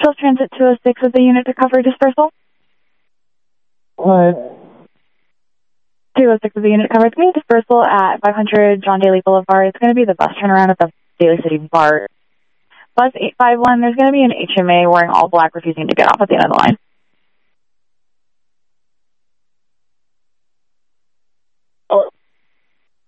Hills Transit 206 with the unit to cover dispersal. What? 206 with the unit to cover. It's going to be dispersal at 500 John Daly Boulevard. It's going to be the bus turnaround at the Daly City BART. Bus 851, there's going to be an HMA wearing all black refusing to get off at the end of the line.